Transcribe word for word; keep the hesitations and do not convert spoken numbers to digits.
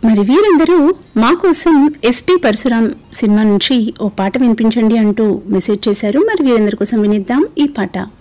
మరి వీరందరూ మా కోసం ఎస్పి పరశురాం సినిమా నుంచి ఓ పాట వినిపించండి అంటూ మెసేజ్ చేశారు. మరి వీరందరి కోసం వినిద్దాం ఈ పాట.